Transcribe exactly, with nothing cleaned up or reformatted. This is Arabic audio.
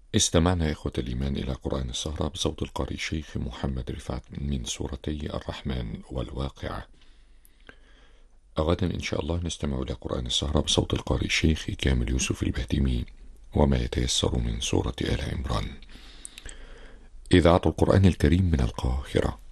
استمعنا يا إخوة الإيمان إلى قرآن السهرة بصوت القارئ الشيخ محمد رفعت من سورتي الرحمن والواقعة. غدا إن شاء الله نستمع إلى قرآن السهرة بصوت القارئ الشيخ كامل يوسف البهتيمي وما يتيسر من سورة آل عمران. إذاعة القرآن الكريم من القاهرة.